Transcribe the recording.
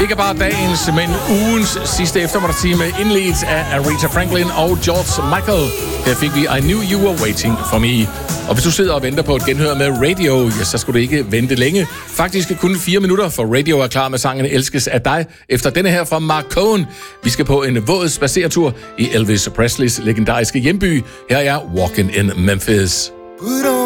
Ikke bare dagens, men ugens sidste eftermiddagstime indledt af Aretha Franklin og George Michael. Her fik vi I Knew You Were Waiting For Me. Og hvis du sidder og venter på et genhør med Radio, ja, så skulle du ikke vente længe. Faktisk kun 4 minutter, for Radio er klar med sangen Elskes af dig. Efter denne her fra Mark Cohen. Vi skal på en våd spacertur i Elvis Presleys legendariske hjemby. Her er Walking in Memphis.